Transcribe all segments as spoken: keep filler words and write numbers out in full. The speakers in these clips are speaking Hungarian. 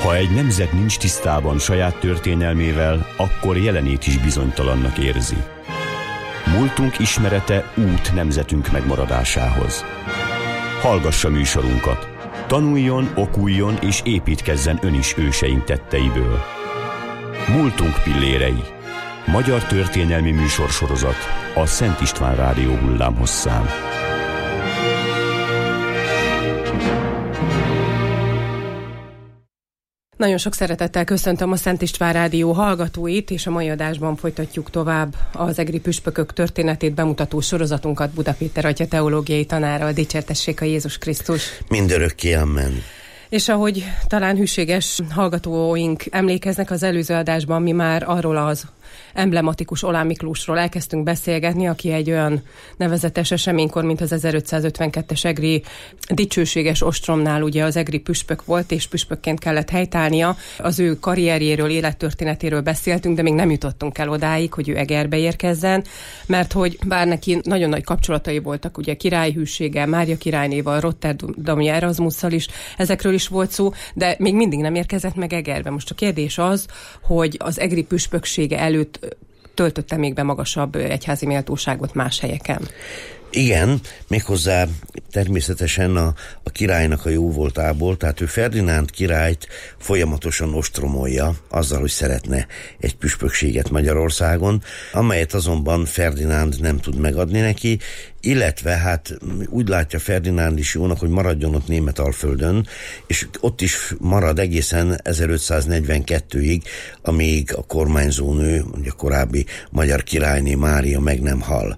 Ha egy nemzet nincs tisztában saját történelmével, akkor jelenét is bizonytalannak érzi. Múltunk ismerete út nemzetünk megmaradásához. Hallgassa műsorunkat. Tanuljon, okuljon és építkezzen ön is őseink tetteiből. Múltunk pillérei. Magyar történelmi műsorsorozat a Szent István Rádió hullámhosszán. Nagyon sok szeretettel köszöntöm a Szent István Rádió hallgatóit, és a mai adásban folytatjuk tovább az egri püspökök történetét bemutató sorozatunkat Buda Péter atya teológiai tanárral. Dicsértessék a Jézus Krisztus! Mindörökké, amen! És ahogy talán hűséges hallgatóink emlékeznek, az előző adásban mi már arról az emblematikus Oláh Miklósról elkezdtünk beszélgetni, aki egy olyan nevezetes eseménykor, mint az ezerötszázötvenkettes egri dicsőséges ostromnál ugye az egri püspök volt, és püspökként kellett helytállnia. Az ő karrierjéről, élettörténetéről beszéltünk, de még nem jutottunk el odáig, hogy ő Egerbe érkezzen, mert hogy bár neki nagyon nagy kapcsolatai voltak, ugye királyhűséggel, Mária királynéval, Rotterdami Erasmusszal is, ezekről is volt szó, de még mindig nem érkezett meg Egerbe. Most a kérdés az, hogy az egri püspöksége előtt töltötte még be magasabb egyházi méltóságot más helyeken. Igen, méghozzá természetesen a, a királynak a jó voltából, tehát ő Ferdinánd királyt folyamatosan ostromolja azzal, hogy szeretne egy püspökséget Magyarországon, amelyet azonban Ferdinánd nem tud megadni neki, illetve hát úgy látja Ferdinánd is jónak, hogy maradjon ott Németalföldön, és ott is marad egészen ezerötszáznegyvenkettőig, amíg a kormányzónő, a korábbi magyar királyné Mária meg nem hal.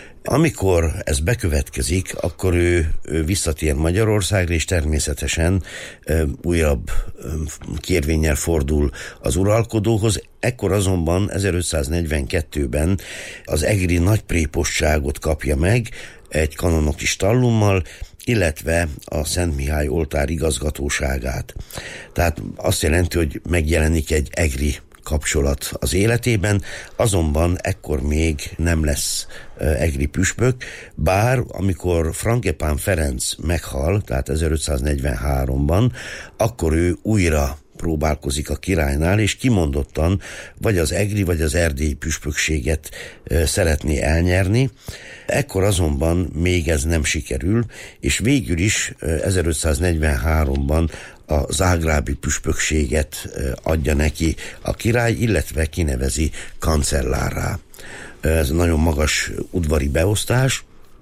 Amikor ez bekövetkezik, akkor ő, ő visszatér Magyarországra, és természetesen ö, újabb ö, kérvénnyel fordul az uralkodóhoz. Ekkor azonban ezerötszáznegyvenkettőben az egri nagyprépostságot kapja meg egy kanonoki stallummal, illetve a Szent Mihály oltár igazgatóságát. Tehát azt jelenti, hogy megjelenik egy egri kapcsolat az életében, azonban ekkor még nem lesz uh, egri püspök, bár amikor Frangepán Ferenc meghal, tehát ezerötszáznegyvenháromban, akkor ő újra próbálkozik a királynál, és kimondottan vagy az egri, vagy az erdélyi püspökséget uh, szeretné elnyerni. Ekkor azonban még ez nem sikerül, és végül is uh, ezerötszáznegyvenháromban a zágrábi püspökséget adja neki a király, illetve kinevezi kancellárrá. Ez nagyon magas udvari beosztás,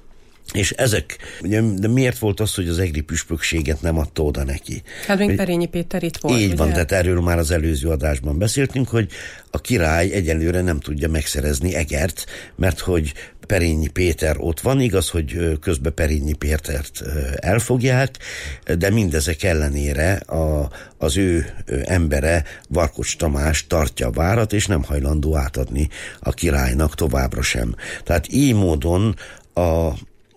és ezek, ugye, de miért volt az, hogy az egri püspökséget nem adta oda neki? Hát még Perényi Péter itt volt. Így ugye? van, tehát erről már az előző adásban beszéltünk, hogy a király egyelőre nem tudja megszerezni Egert, mert hogy Perényi Péter ott van, igaz, hogy közben Perényi Pétert elfogják, de mindezek ellenére a, az ő embere, Varkocs Tamás tartja a várat, és nem hajlandó átadni a királynak továbbra sem. Tehát így módon a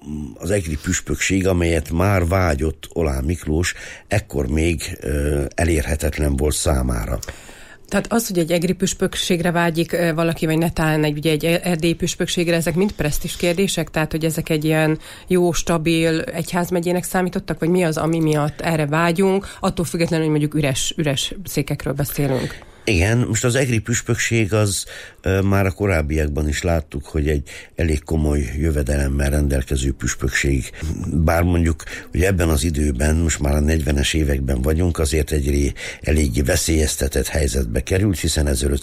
az egri püspökség, amelyet már vágyott Oláh Miklós, ekkor még ö, elérhetetlen volt számára. Tehát az, hogy egy egri püspökségre vágyik valaki, vagy netán egy, ugye egy erdélyi püspökségre, ezek mind presztízs kérdések? Tehát, hogy ezek egy ilyen jó, stabil egyházmegyének számítottak, vagy mi az, ami miatt erre vágyunk, attól függetlenül, hogy mondjuk üres, üres székekről beszélünk? Igen, most az egri püspökség az e, már a korábbiakban is láttuk, hogy egy elég komoly jövedelemmel rendelkező püspökség. Bár mondjuk, hogy ebben az időben, most már a negyvenes években vagyunk, azért egy eléggé veszélyeztetett helyzetbe került, hiszen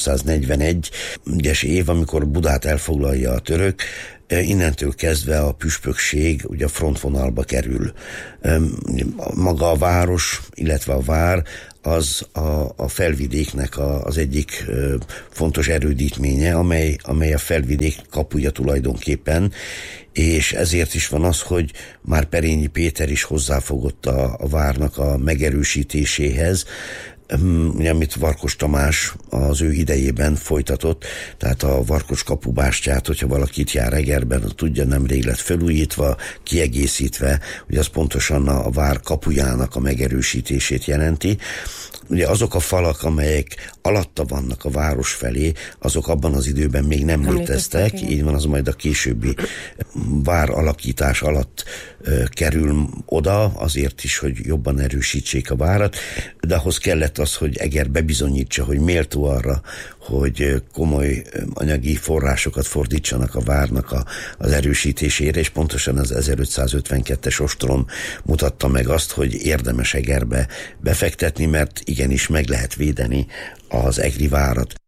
ezerötszáznegyvenegy-es év, amikor Budát elfoglalja a török, innentől kezdve a püspökség ugye a frontvonalba kerül. Maga a város, illetve a vár az a, a felvidéknek a, az egyik fontos erődítménye, amely, amely a felvidék kapuja tulajdonképpen, és ezért is van az, hogy már Perényi Péter is hozzáfogott a, a várnak a megerősítéséhez, amit Varkocs Tamás az ő idejében folytatott, tehát a Varkocs kapubástyát, hogyha valakit jár Egerben, tudja, nemrég lett felújítva, kiegészítve, hogy az pontosan a vár kapujának a megerősítését jelenti. ugye azok a falak, amelyek alatta vannak a város felé, azok abban az időben még nem, nem léteztek, léteztek így van, az majd a későbbi vár alakítás alatt ö, kerül oda, azért is, hogy jobban erősítsék a várat, de ahhoz kellett az, hogy Eger bebizonyítsa, hogy méltó arra, hogy komoly anyagi forrásokat fordítsanak a várnak a, az erősítésére, és pontosan az ezerötszázötvenkettes ostrom mutatta meg azt, hogy érdemes Egerbe befektetni, mert igenis meg lehet védeni az egri várat.